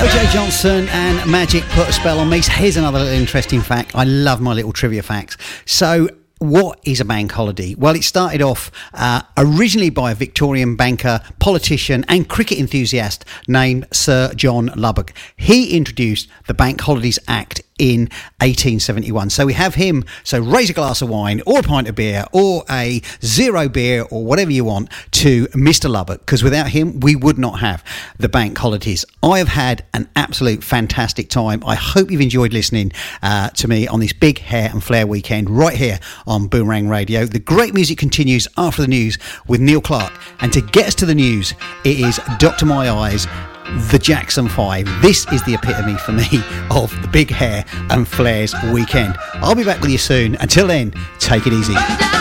LJ Johnson and Magic put a spell on me. Here's another little interesting fact. I love my little trivia facts. So, what is a bank holiday? Well, it started off originally by a Victorian banker, politician and cricket enthusiast named Sir John Lubbock. He introduced the Bank Holidays Act in 1871. So we have him. So raise a glass of wine or a pint of beer or a zero beer or whatever you want to Mr. Lubbock, because without him, we would not have the bank holidays. I have had an absolute fantastic time. I hope you've enjoyed listening to me on this big hair and flair weekend right here on Boomerang Radio. The great music continues after the news with Neil Clark. And to get us to the news, it is Dr. My Eyes, the Jackson 5. This is the epitome for me of the big hair and flares weekend. I'll be back with you soon. Until then, take it easy.